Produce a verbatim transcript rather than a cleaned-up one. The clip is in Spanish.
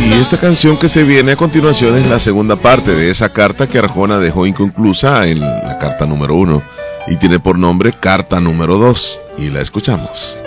Y esta canción que se viene a continuación es la segunda parte de esa carta que Arjona dejó inconclusa en la carta número uno y tiene por nombre Carta número dos, y la escuchamos.